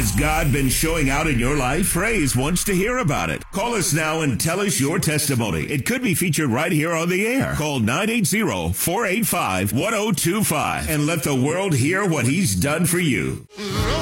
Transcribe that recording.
Has God been showing out in your life? Praise wants to hear about it. Call us now and tell us your testimony. It could be featured right here on the air. Call 980-485-1025 and let the world hear what he's done for you.